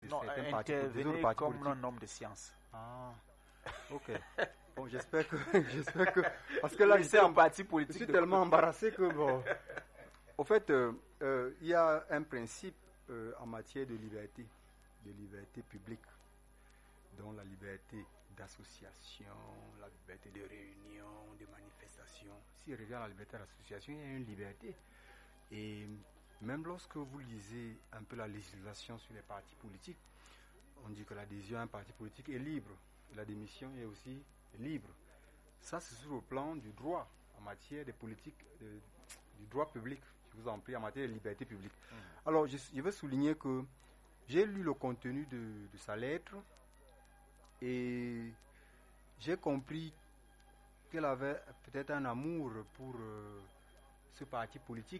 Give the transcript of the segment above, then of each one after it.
Non, certains partis intervenez politiques. comme un homme de science. Ah, ok. Bon, j'espère que, parce que là, c'est un parti je politique. suis tellement embarrassé que bon. Au fait, il y a un principe en matière de liberté publique, dont la liberté d'association, la liberté de réunion, de manifestation. S'il revient à la liberté d'association, il y a une liberté. Et même lorsque vous lisez un peu la législation sur les partis politiques, on dit que l'adhésion à un parti politique est libre. La démission est aussi libre. Ça, c'est sur le plan du droit, en matière de politique, du droit public, je vous en prie, en matière de liberté publique. Alors, je veux souligner que j'ai lu le contenu de sa lettre et j'ai compris qu'elle avait peut-être un amour pour ce parti politique,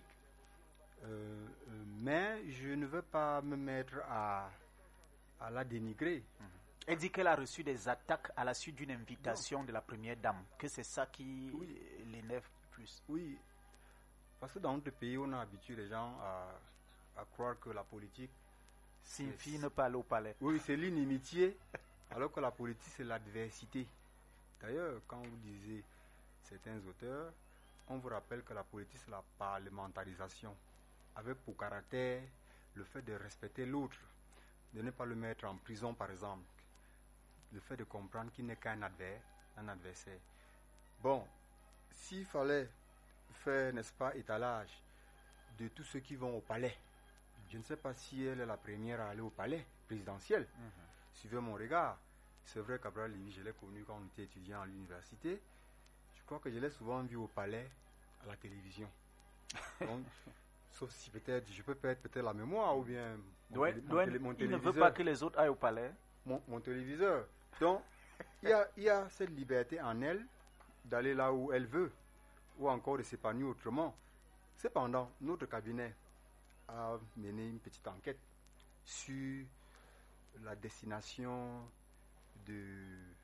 mais je ne veux pas me mettre à la dénigrer. Elle dit qu'elle a reçu des attaques à la suite d'une invitation de la première dame, que c'est ça qui l'énerve plus. Oui, parce que dans notre pays, on a habitué les gens à croire que la politique signifie ne pas aller au palais. Oui, c'est l'inimitié, alors que la politique, c'est l'adversité. D'ailleurs, quand vous lisez certains auteurs, on vous rappelle que la politique, c'est la parlementarisation, avec pour caractère le fait de respecter l'autre, de ne pas le mettre en prison, par exemple, le fait de comprendre qu'il n'est qu'un adversaire. Bon, s'il fallait faire, n'est-ce pas, étalage de tous ceux qui vont au palais, je ne sais pas si elle est la première à aller au palais présidentiel. Suivez mon regard. C'est vrai qu'Abraham Lévy, je l'ai connu quand on était étudiant à l'université. Je crois que je l'ai souvent vu au palais à la télévision. Donc, sauf si peut-être, je peux perdre peut-être la mémoire ou bien mon téléviseur. Il ne veut pas que les autres aillent au palais. Mon téléviseur. Donc, il y a cette liberté en elle d'aller là où elle veut ou encore de s'épanouir autrement. Cependant, notre cabinet a mené une petite enquête sur la destination de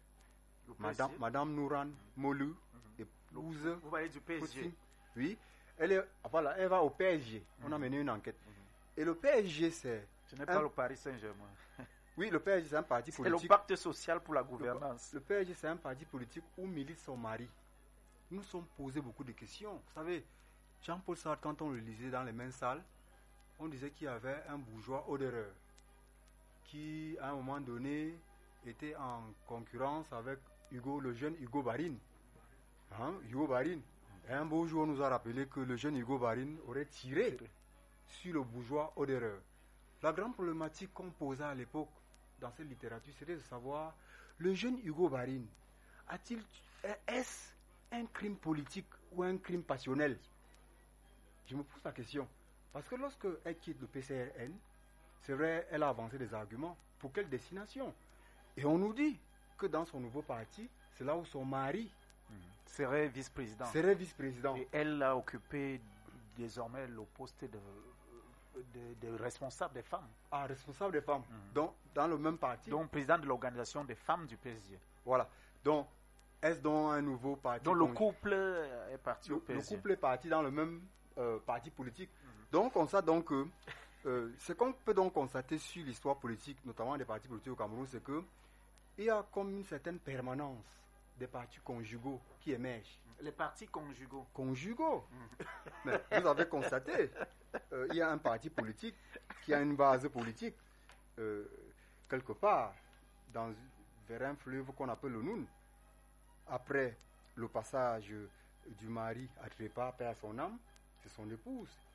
Madame Nouran Molou, épouse. Vous parlez du PSG. Oui, elle va au PSG. On a mené une enquête. Et le PSG, c'est... Ce n'est pas le Paris Saint-Germain. Oui, le PSG, c'est un parti politique. C'est le pacte social pour la gouvernance. Le PSG, c'est un parti politique où milite son mari. Nous nous sommes posé beaucoup de questions. Vous savez, Jean-Paul Sartre, quand on le lisait dans les mêmes salles, on disait qu'il y avait un bourgeois odoreur qui, à un moment donné, était en concurrence avec le jeune Hugo Barine. Hugo Barine. Et un beau jour, on nous a rappelé que le jeune Hugo Barine aurait tiré sur le bourgeois odoreur. La grande problématique qu'on posait à l'époque dans cette littérature, c'était de savoir, le jeune Hugo Barine, est-ce un crime politique ou un crime passionnel? Je me pose la question. Parce que lorsque elle quitte le PCRN, c'est vrai, elle a avancé des arguments. Pour quelle destination? Et on nous dit que dans son nouveau parti, c'est là où son mari serait vice-président. Et elle a occupé désormais le poste de responsable des femmes. Ah, responsable des femmes. Donc, dans le même parti. Donc, président de l'organisation des femmes du PSG. Voilà. Donc, est-ce donc un nouveau parti? Donc, le couple est parti au PSG. Le couple est parti dans le même parti politique. Donc, on sait donc que ce qu'on peut donc constater sur l'histoire politique, notamment des partis politiques au Cameroun, c'est que il y a comme une certaine permanence des partis conjugaux qui émergent. Les partis conjugaux. Mais vous avez constaté, il y a un parti politique qui a une base politique quelque part vers un fleuve qu'on appelle le Noun. Après le passage du mari à Trépa, paix à son âme, c'est son épouse